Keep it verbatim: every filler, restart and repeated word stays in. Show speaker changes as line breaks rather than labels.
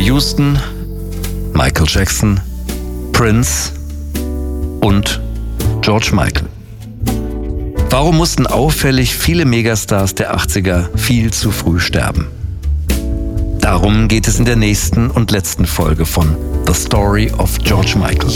Houston, Michael Jackson, Prince und George Michael. Warum mussten auffällig viele Megastars der achtziger viel zu früh sterben? Darum geht es in der nächsten und letzten Folge von The Story of George Michael.